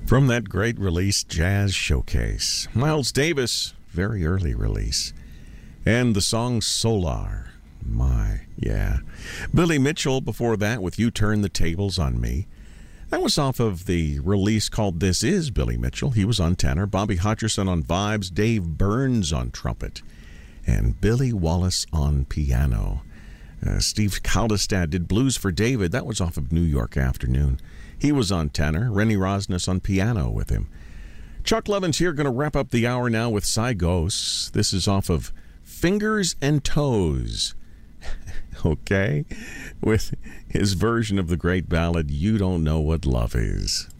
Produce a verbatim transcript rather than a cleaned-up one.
From that great release, Jazz Showcase. Miles Davis, very early release. And the song Solar. My, yeah. Billy Mitchell before that with You Turn the Tables on Me. That was off of the release called This Is Billy Mitchell. He was on tenor. Bobby Hutcherson on vibes. Dave Burns on trumpet. And Billy Wallace on piano. Uh, Steve Kaldestad did Blues for David. That was off of New York Afternoon. He was on tenor. Rennie Rosnes on piano with him. Chuck Levins here, going to wrap up the hour now with Sygos. This is off of Fingers and Toes. Okay? With his version of the great ballad, You Don't Know What Love Is.